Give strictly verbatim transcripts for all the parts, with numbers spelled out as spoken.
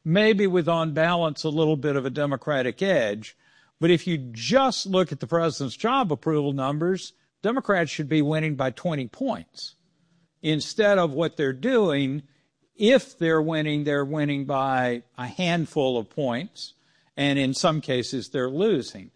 maybe with on balance a little bit of a Democratic edge. But if you just look at the president's job approval numbers, Democrats should be winning by twenty points. Instead of what they're doing, if they're winning, they're winning by a handful of points, and in some cases they're losing.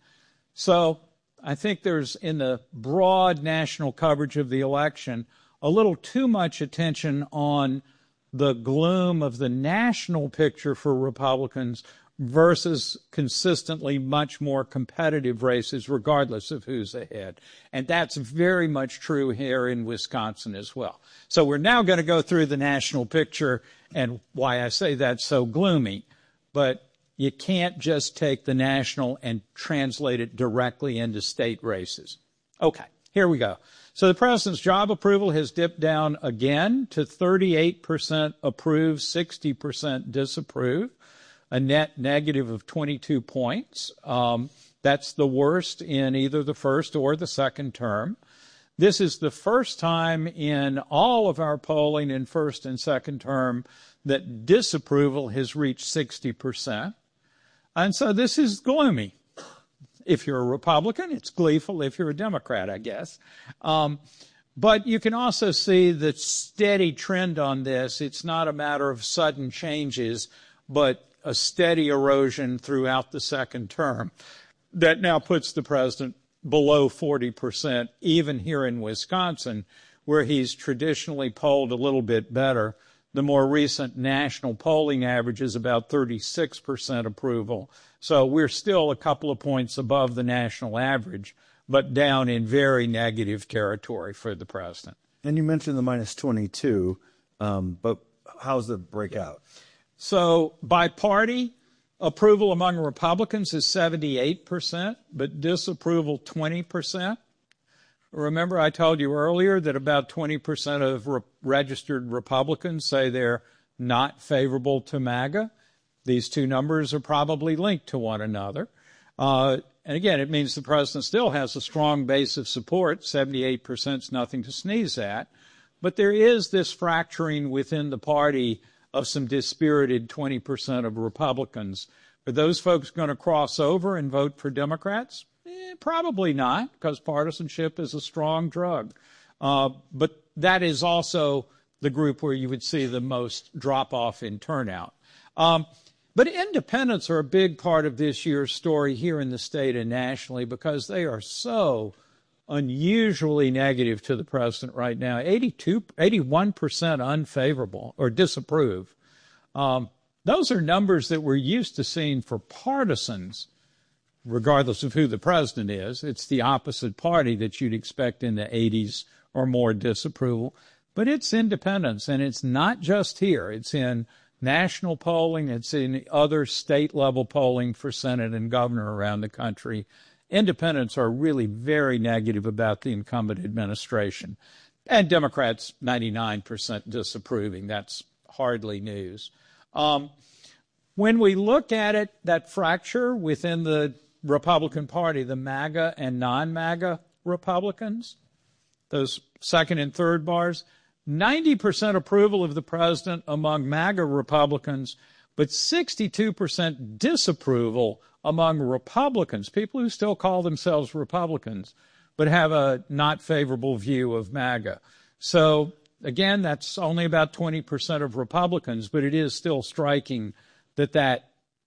So I think there's, in the broad national coverage of the election, a little too much attention on the gloom of the national picture for Republicans versus consistently much more competitive races, regardless of who's ahead. And that's very much true here in Wisconsin as well. So we're now going to go through the national picture and why I say that's so gloomy. But you can't just take the national and translate it directly into state races. Okay, here we go. So the president's job approval has dipped down again to thirty-eight percent approve, sixty percent disapprove, a net negative of twenty-two points. Um, that's the worst in either the first or the second term. This is the first time in all of our polling in first and second term that disapproval has reached sixty percent. And so this is gloomy. If you're a Republican, it's gleeful. If you're a Democrat, I guess. Um, but you can also see the steady trend on this. It's not a matter of sudden changes, but a steady erosion throughout the second term that now puts the president below forty percent, even here in Wisconsin, where he's traditionally polled a little bit better. The more recent national polling average is about thirty-six percent approval. So we're still a couple of points above the national average, but down in very negative territory for the president. And you mentioned the minus twenty-two, um, but how's the breakout? So by party, approval among Republicans is seventy-eight percent, but disapproval twenty percent. Remember, I told you earlier that about twenty percent of re- registered Republicans say they're not favorable to MAGA. These two numbers are probably linked to one another. Uh, and again, it means the president still has a strong base of support. seventy-eight percent is nothing to sneeze at. But there is this fracturing within the party of some dispirited twenty percent of Republicans. Are those folks going to cross over and vote for Democrats? Eh, probably not, because partisanship is a strong drug. Uh, but that is also the group where you would see the most drop-off in turnout. Um, but independents are a big part of this year's story here in the state and nationally because they are so unusually negative to the president right now. eighty-two, eighty-one percent unfavorable or disapprove. Um, those are numbers that we're used to seeing for partisans, regardless of who the president is. It's the opposite party that you'd expect in the eighties or more disapproval. But it's independents, and it's not just here. It's in national polling. It's in other state-level polling for Senate and governor around the country. Independents are really very negative about the incumbent administration. And Democrats, ninety-nine percent disapproving. That's hardly news. Um, when we look at it, that fracture within the Republican Party, the MAGA and non-MAGA Republicans, those second and third bars, ninety percent approval of the president among MAGA Republicans, but sixty-two percent disapproval among Republicans, people who still call themselves Republicans, but have a not favorable view of MAGA. So, again, that's only about twenty percent of Republicans, but it is still striking that that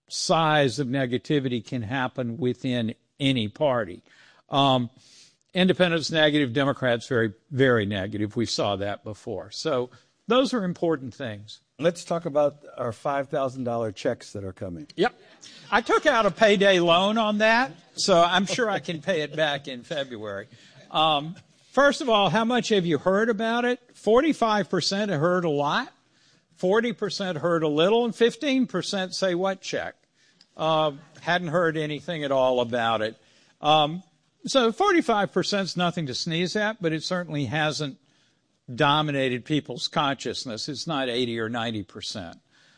size of negativity can happen within any party. Um, independents negative, Democrats very, very negative. We saw that before. So those are important things. Let's talk about our five thousand dollars checks that are coming. Yep. I took out a payday loan on that, so I'm sure I can pay it back in February. Um, first of all, how much have you heard about it? forty-five percent have heard a lot, forty percent heard a little, and fifteen percent say what check? Uh, hadn't heard anything at all about it. Um, so forty-five percent is nothing to sneeze at, but it certainly hasn't dominated people's consciousness. It's not eighty or ninety percent.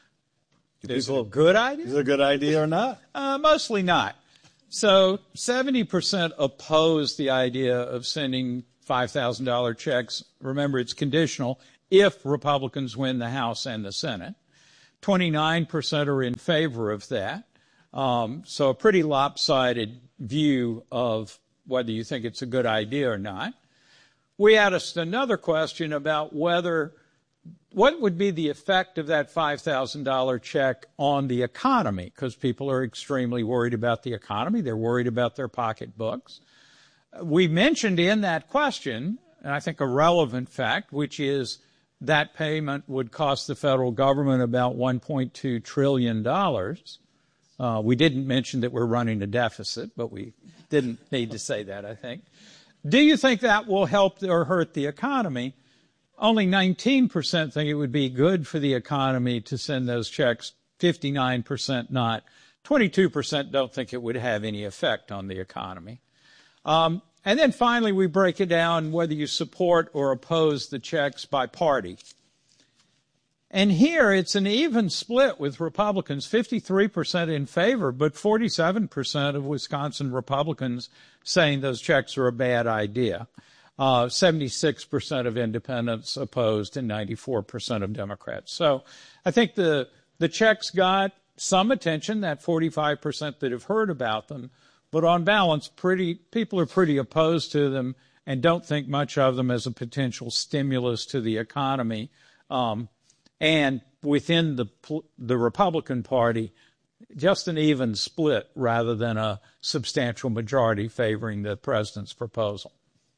Is it a good idea? Is it a good idea or not? Uh, mostly not. So seventy percent oppose the idea of sending five thousand dollars checks. Remember, it's conditional if Republicans win the House and the Senate. twenty-nine percent are in favor of that. Um, so a pretty lopsided view of whether you think it's a good idea or not. We asked another question about whether, what would be the effect of that five thousand dollars check on the economy, because people are extremely worried about the economy. They're worried about their pocketbooks. We mentioned in that question, and I think a relevant fact, which is that payment would cost the federal government about one point two trillion dollars. Uh, we didn't mention that we're running a deficit, but we didn't need to say that, I think. Do you think that will help or hurt the economy? Only nineteen percent think it would be good for the economy to send those checks, fifty-nine percent not. twenty-two percent don't think it would have any effect on the economy. Um, and then finally, we break it down whether you support or oppose the checks by party. And here it's an even split with Republicans, fifty-three percent in favor, but forty-seven percent of Wisconsin Republicans saying those checks are a bad idea. Uh, seventy-six percent of independents opposed and ninety-four percent of Democrats. So I think the, the checks got some attention, that forty-five percent that have heard about them, but on balance, pretty, people are pretty opposed to them and don't think much of them as a potential stimulus to the economy. Um, and within the, the Republican Party, just an even split rather than a substantial majority favoring the president's proposal.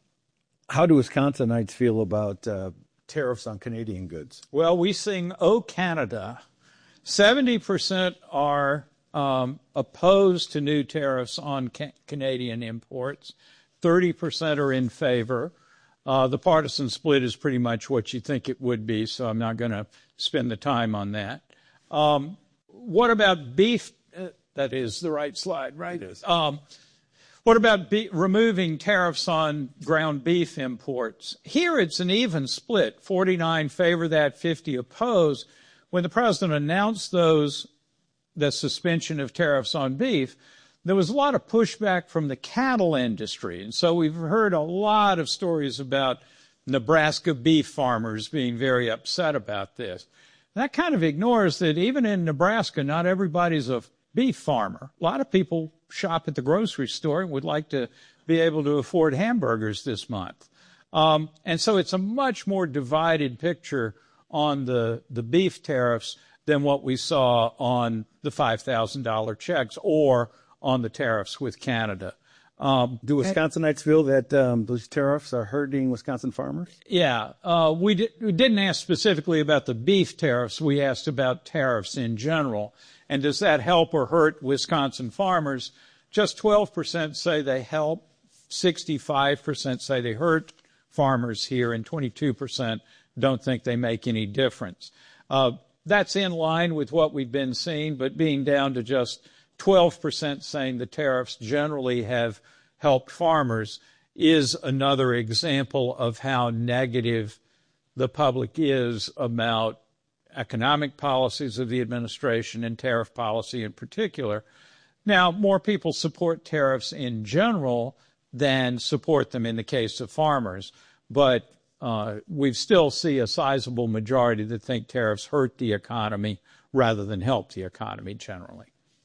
How do Wisconsinites feel about uh, tariffs on Canadian goods? Well, we sing "O Canada." seventy percent are um, opposed to new tariffs on ca- Canadian imports. thirty percent are in favor. Uh, the partisan split is pretty much what you think it would be, so I'm not going to spend the time on that. Um, what about beef? Uh, that is the right slide, right? It is. Um, What about be- removing tariffs on ground beef imports? Here it's an even split, forty-nine favor that, fifty oppose. When the president announced those, the suspension of tariffs on beef, there was a lot of pushback from the cattle industry. And so we've heard a lot of stories about Nebraska beef farmers being very upset about this. That kind of ignores that even in Nebraska, not everybody's a beef farmer. A lot of people shop at the grocery store and would like to be able to afford hamburgers this month. Um, and so it's a much more divided picture on the, the beef tariffs than what we saw on the five thousand dollars checks or on the tariffs with Canada. Um, Do Wisconsinites feel that um, those tariffs are hurting Wisconsin farmers? Yeah. Uh, we, di- we didn't ask specifically about the beef tariffs. We asked about tariffs in general. And does that help or hurt Wisconsin farmers? Just twelve percent say they help, sixty-five percent say they hurt farmers here, and twenty-two percent don't think they make any difference. Uh, that's in line with what we've been seeing, but being down to just twelve percent saying the tariffs generally have helped farmers is another example of how negative the public is about economic policies of the administration and tariff policy in particular. Now, more people support tariffs in general than support them in the case of farmers, but uh, we still see a sizable majority that think tariffs hurt the economy rather than help the economy generally.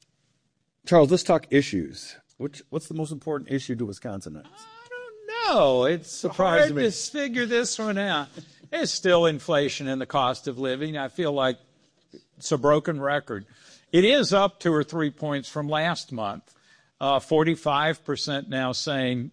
Charles, let's talk issues. Which, what's the most important issue to Wisconsinites? I don't know. It's Surprised hard me. to figure this one out. It's still inflation and the cost of living. I feel like it's a broken record. It is up two or three points from last month. Uh, forty-five percent now saying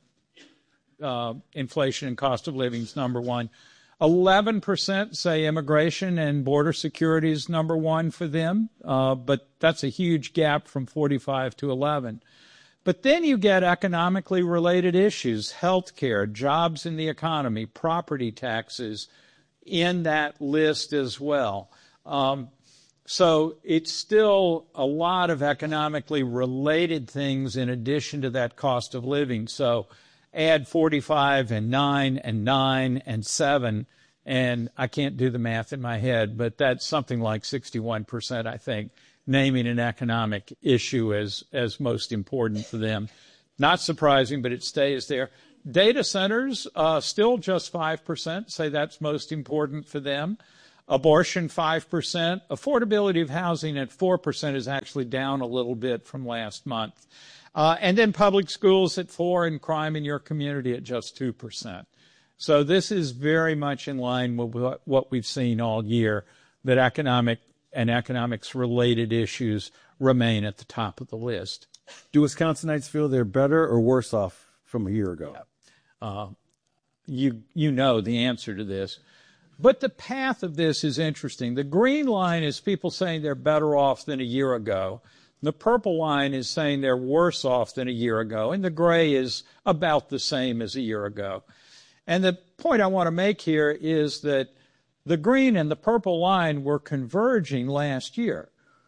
uh, inflation and cost of living is number one. eleven percent say immigration and border security is number one for them, uh, but that's a huge gap from forty-five to eleven. But then you get economically related issues, health care, jobs in the economy, property taxes in that list as well. Um, so it's still a lot of economically related things in addition to that cost of living. So add forty-five and nine and nine and seven, and I can't do the math in my head, but that's something like sixty-one percent, I think, naming an economic issue as, as most important for them. Not surprising, but it stays there. Data centers, uh, still just five percent say that's most important for them. Abortion, five percent. Affordability of housing at four percent is actually down a little bit from last month. Uh, and then public schools at four and crime in your community at just two percent. So this is very much in line with what we've seen all year, that economic and economics-related issues remain at the top of the list. Do Wisconsinites feel they're better or worse off from a year ago? Uh, you, you know the answer to this. But the path of this is interesting. The green line is people saying they're better off than a year ago. The purple line is saying they're worse off than a year ago. And the gray is about the same as a year ago. And the point I want to make here is that the green and the purple line were converging last year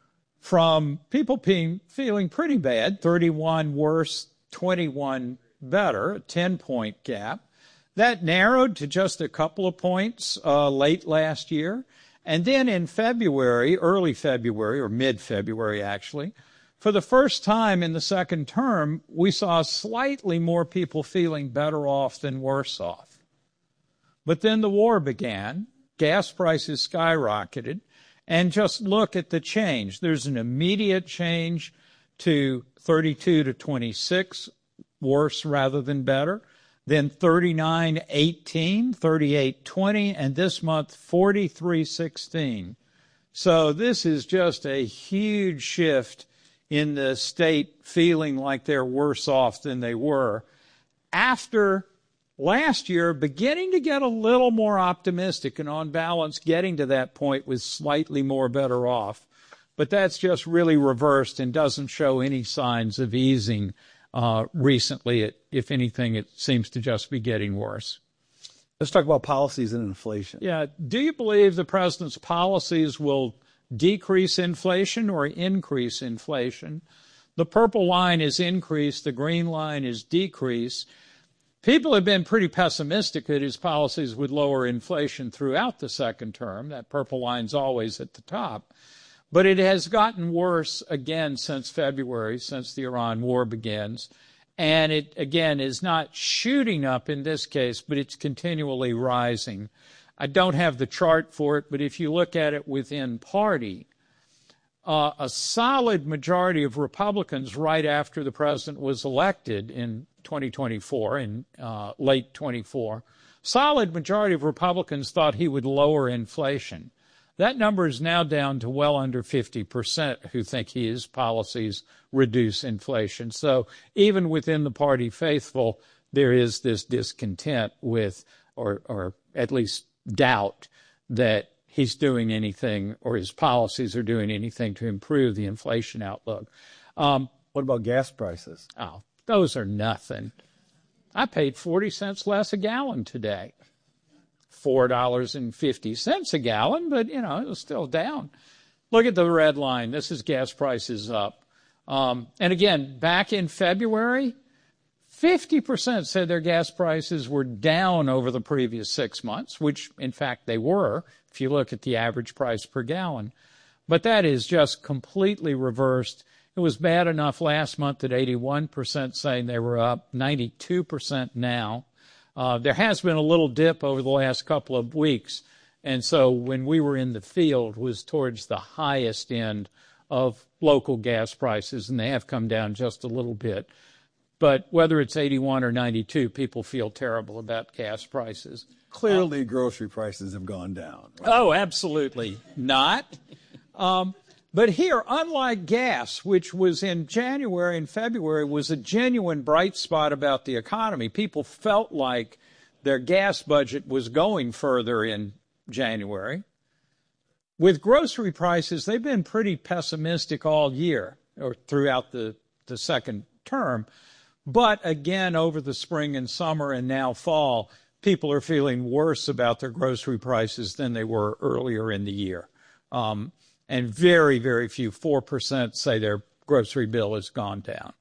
from people being, feeling pretty bad, thirty-one worse, twenty-one better, a ten-point gap. That narrowed to just a couple of points uh, late last year. And then in February, early February, or mid-February actually, for the first time in the second term, we saw slightly more people feeling better off than worse off. But then the war began, gas prices skyrocketed, and just look at the change. There's an immediate change to thirty-two to twenty-six, worse rather than better. Then thirty-nine eighteen, thirty-eight twenty, and this month forty-three sixteen. So this is just a huge shift in the state feeling like they're worse off than they were after last year beginning to get a little more optimistic and on balance getting to that point with slightly more better off. But that's just really reversed and doesn't show any signs of easing uh, recently. It, if anything, it seems to just be getting worse. Let's talk about policies and inflation. Yeah. Do you believe the president's policies will decrease inflation or increase inflation? The purple line is increase. The green line is decrease. People have been pretty pessimistic that his policies would lower inflation throughout the second term. That purple line's always at the top. But it has gotten worse again since February, since the Iran war begins. And it, again, is not shooting up in this case, but it's continually rising. I don't have the chart for it, but if you look at it within party, uh, a solid majority of Republicans right after the president was elected in twenty twenty-four, in uh, late twenty-four, solid majority of Republicans thought he would lower inflation. That number is now down to well under fifty percent who think his policies reduce inflation. So even within the party faithful, there is this discontent with, or, or at least doubt, that he's doing anything or his policies are doing anything to improve the inflation outlook. Um, what about gas prices? Oh, those are nothing. I paid forty cents less a gallon today. four dollars and fifty cents a gallon, but, you know, it was still down. Look at the red line. This is gas prices up. Um, and again, back in February, fifty percent said their gas prices were down over the previous six months, which, in fact, they were, if you look at the average price per gallon. But that is just completely reversed. It was bad enough last month at eighty-one percent saying they were up, ninety-two percent now. Uh, there has been a little dip over the last couple of weeks, and so when we were in the field was towards the highest end of local gas prices, and they have come down just a little bit. But whether it's eighty-one or ninety-two, people feel terrible about gas prices. Clearly, uh, grocery prices have gone down. Right? Oh, absolutely not. um, But here, unlike gas, which was in January and February, was a genuine bright spot about the economy. People felt like their gas budget was going further in January. With grocery prices, they've been pretty pessimistic all year, or throughout the, the second term. But again, over the spring and summer and now fall, people are feeling worse about their grocery prices than they were earlier in the year. Um, And very, very few, four percent, say their grocery bill has gone down.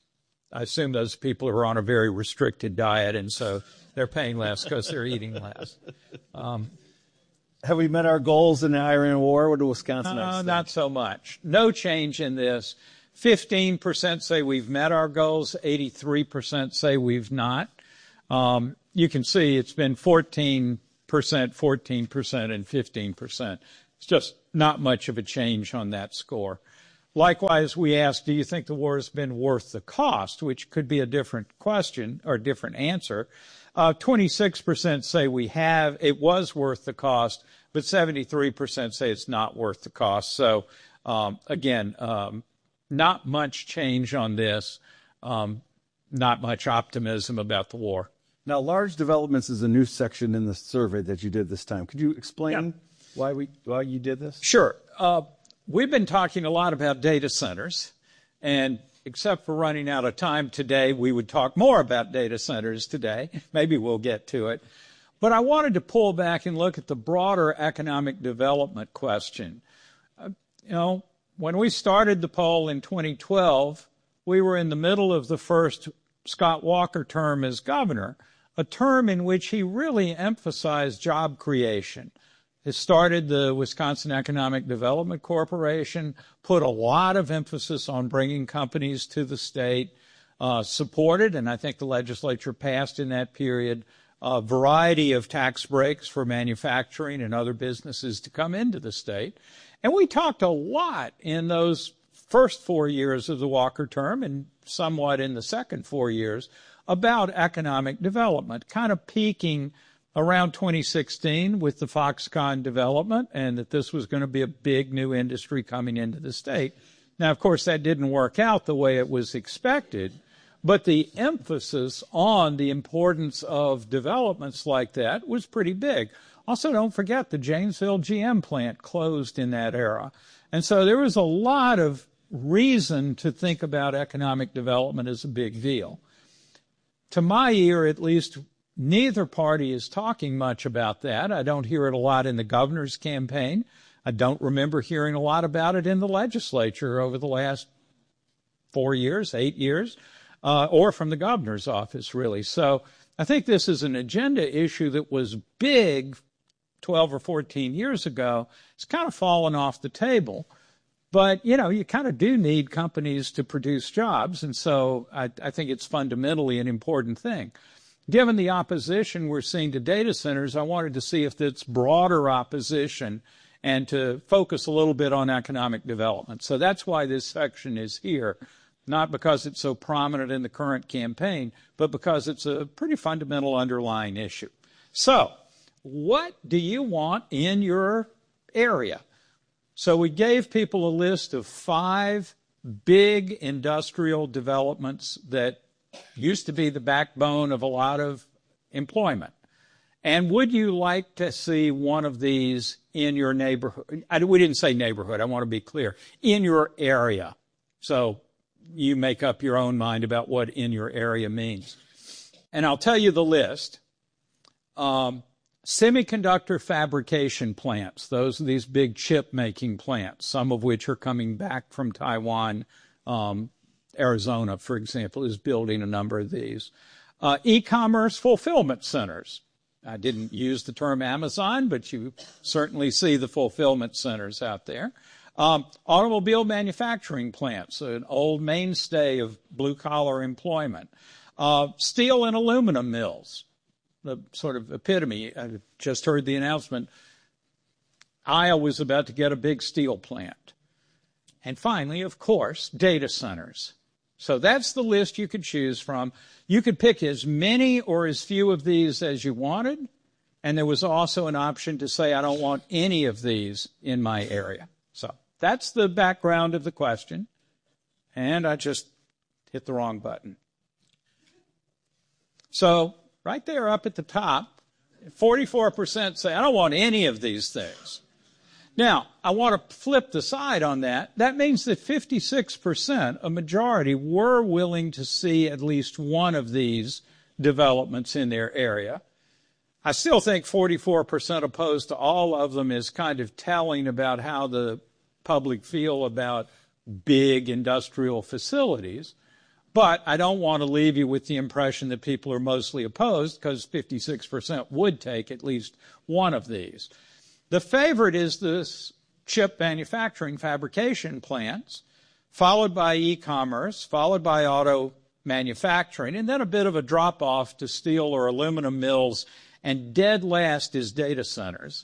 I assume those people are on a very restricted diet, and so they're paying less because they're eating less. Um, Have we met our goals in the Iran war? What do Wisconsinites uh, think? Not so much. No change in this. fifteen percent say we've met our goals. eighty-three percent say we've not. Um, you can see it's been fourteen percent, fourteen percent, and fifteen percent. It's just not much of a change on that score. Likewise, we asked, do you think the war has been worth the cost, which could be a different question or different answer. Uh, twenty-six percent say we have, it was worth the cost, but seventy-three percent say it's not worth the cost. So, um, again, um, not much change on this, um, not much optimism about the war. Now, large developments is a new section in the survey that you did this time. Could you explain Yeah. why we why you did this? Sure. Uh, we've been talking a lot about data centers, and except for running out of time today, we would talk more about data centers today. Maybe we'll get to it. But I wanted to pull back and look at the broader economic development question. Uh, you know, when we started the poll in twenty twelve, we were in the middle of the first Scott Walker term as governor, a term in which he really emphasized job creation. He started the Wisconsin Economic Development Corporation, put a lot of emphasis on bringing companies to the state, uh, supported, and I think the legislature passed in that period, a variety of tax breaks for manufacturing and other businesses to come into the state. And we talked a lot in those first four years of the Walker term and somewhat in the second four years about economic development, kind of peaking around twenty sixteen with the Foxconn development and that this was going to be a big new industry coming into the state. Now, of course, that didn't work out the way it was expected, but the emphasis on the importance of developments like that was pretty big. Also, don't forget the Janesville G M plant closed in that era. And so there was a lot of reason to think about economic development as a big deal. To my ear, at least, neither party is talking much about that. I don't hear it a lot in the governor's campaign. I don't remember hearing a lot about it in the legislature over the last four years, eight years, uh, or from the governor's office, really. So I think this is an agenda issue that was big twelve or fourteen years ago. It's kind of fallen off the table. But, you know, you kind of do need companies to produce jobs, and so I, I think it's fundamentally an important thing. Given the opposition we're seeing to data centers, I wanted to see if it's broader opposition and to focus a little bit on economic development. So that's why this section is here, not because it's so prominent in the current campaign, but because it's a pretty fundamental underlying issue. So what do you want in your area? So we gave people a list of five big industrial developments that used to be the backbone of a lot of employment. And would you like to see one of these in your neighborhood? I, we didn't say neighborhood, I want to be clear. In your area. So you make up your own mind about what in your area means. And I'll tell you the list. Um, Semiconductor fabrication plants, those are these big chip-making plants, some of which are coming back from Taiwan. Um, Arizona, for example, is building a number of these. Uh, e-commerce fulfillment centers. I didn't use the term Amazon, but you certainly see the fulfillment centers out there. Um, automobile manufacturing plants, an old mainstay of blue-collar employment. Uh, steel and aluminum mills. The sort of epitome. I just heard the announcement. Iowa's about to get a big steel plant. And finally, of course, data centers. So that's the list you could choose from. You could pick as many or as few of these as you wanted. And there was also an option to say, I don't want any of these in my area. So that's the background of the question. And I just hit the wrong button. So right there up at the top, forty-four percent say, I don't want any of these things. Now, I want to flip the side on that. That means that fifty-six percent, a majority, were willing to see at least one of these developments in their area. I still think forty-four percent opposed to all of them is kind of telling about how the public feel about big industrial facilities. But I don't want to leave you with the impression that people are mostly opposed, because fifty-six percent would take at least one of these. The favorite is this chip manufacturing fabrication plants, followed by e-commerce, followed by auto manufacturing, and then a bit of a drop-off to steel or aluminum mills and dead last is data centers.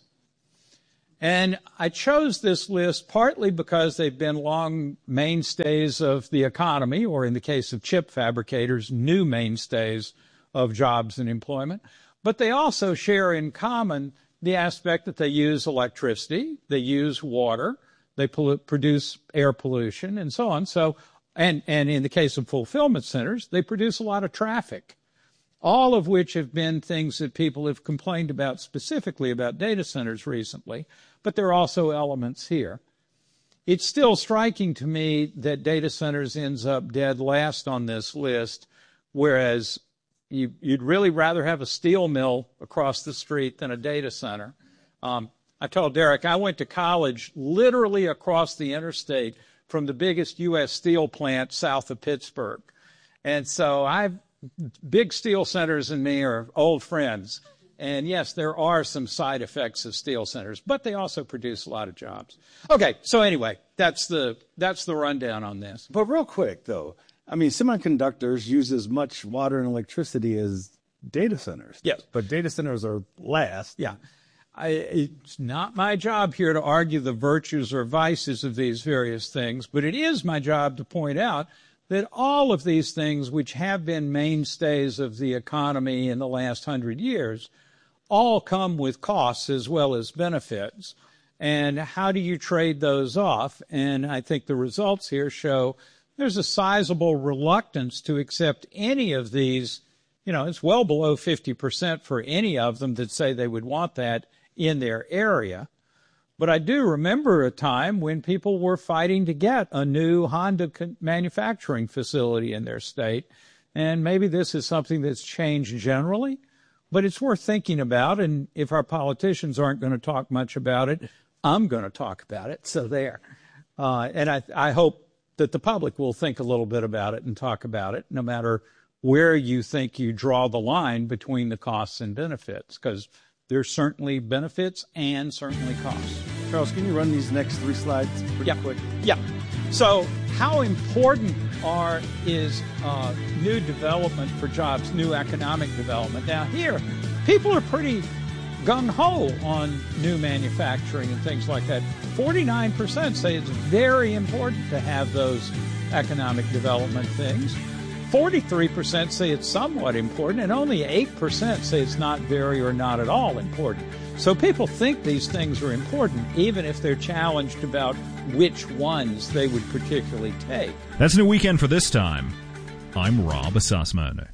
And I chose this list partly because they've been long mainstays of the economy, or in the case of chip fabricators, new mainstays of jobs and employment. But they also share in common the aspect that they use electricity, they use water, they pollute, produce air pollution, and so on. So, and, and in the case of fulfillment centers, they produce a lot of traffic, all of which have been things that people have complained about specifically about data centers recently, but there are also elements here. It's still striking to me that data centers ends up dead last on this list, whereas you, you'd really rather have a steel mill across the street than a data center. Um, I told Derek, I went to college literally across the interstate from the biggest U S steel plant south of Pittsburgh. And so I've, big steel centers and me are old friends. And yes, there are some side effects of steel centers, but they also produce a lot of jobs. Okay, so anyway, that's the that's the rundown on this. But real quick, though, I mean, semiconductors use as much water and electricity as data centers. Yes. But data centers are last. Yeah. I, it's not my job here to argue the virtues or vices of these various things, but it is my job to point out that all of these things, which have been mainstays of the economy in the last hundred years, all come with costs as well as benefits. And how do you trade those off? And I think the results here show there's a sizable reluctance to accept any of these. You know, it's well below fifty percent for any of them that say they would want that in their area. But I do remember a time when people were fighting to get a new Honda manufacturing facility in their state. And maybe this is something that's changed generally, but it's worth thinking about. And if our politicians aren't going to talk much about it, I'm going to talk about it. So there. Uh, and I, I hope that the public will think a little bit about it and talk about it, no matter where you think you draw the line between the costs and benefits, because there's certainly benefits and certainly costs. Charles, can you run these next three slides pretty yeah. quick? Yeah. So how important are is uh, new development for jobs, new economic development? Now here, people are pretty gung-ho on new manufacturing and things like that. forty-nine percent say it's very important to have those economic development things. forty-three percent say it's somewhat important, and only eight percent say it's not very or not at all important. So people think these things are important, even if they're challenged about which ones they would particularly take. That's New Weekend for this time. I'm Rob Sussman.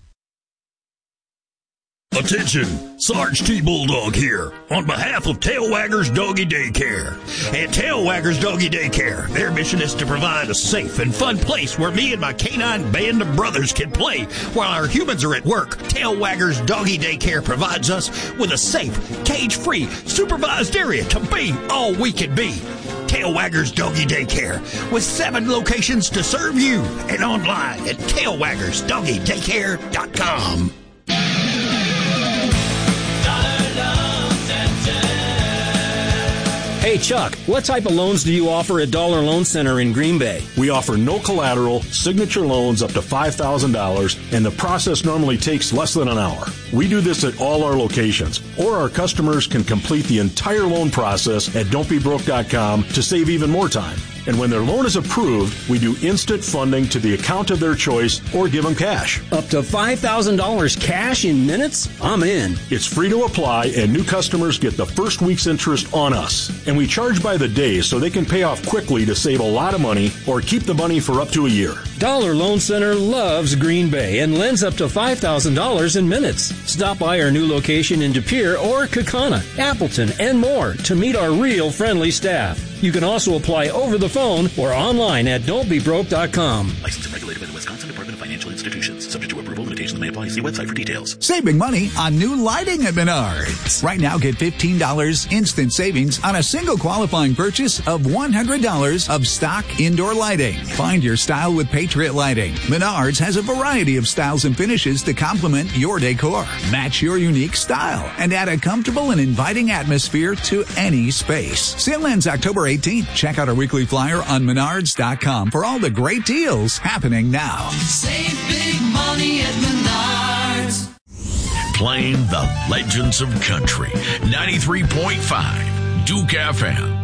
Attention, Sarge T. Bulldog here, on behalf of Tailwaggers Doggy Daycare. At Tailwaggers Doggy Daycare, their mission is to provide a safe and fun place where me and my canine band of brothers can play while our humans are at work. Tailwaggers Doggy Daycare provides us with a safe, cage-free, supervised area to be all we can be. Tailwaggers Doggy Daycare, with seven locations to serve you, and online at tailwaggers doggy daycare dot com. Hey, Chuck, what type of loans do you offer at Dollar Loan Center in Green Bay? We offer no collateral, signature loans up to five thousand dollars, and the process normally takes less than an hour. We do this at all our locations, or our customers can complete the entire loan process at don't be broke dot com to save even more time. And when their loan is approved, we do instant funding to the account of their choice or give them cash. Up to five thousand dollars cash in minutes? I'm in. It's free to apply, and new customers get the first week's interest on us. And we charge by the day so they can pay off quickly to save a lot of money or keep the money for up to a year. Dollar Loan Center loves Green Bay and lends up to five thousand dollars in minutes. Stop by our new location in De Pere or Kaukauna, Appleton, and more to meet our real friendly staff. You can also apply over the phone or online at don't be broke dot com. Licensed and regulated by the Wisconsin Department of Financial Institutions. Subject to approval, limitations may apply. See website for details. Saving money on new lighting at Menards. Right now, get fifteen dollars instant savings on a single qualifying purchase of one hundred dollars of stock indoor lighting. Find your style with Patriot Lighting. Menards has a variety of styles and finishes to complement your decor. Match your unique style and add a comfortable and inviting atmosphere to any space. Sale ends October eighteenth. Check out our weekly flyer on menards dot com for all the great deals happening now. Save big money at Menards. playing the legends of country. ninety-three point five Duke F M.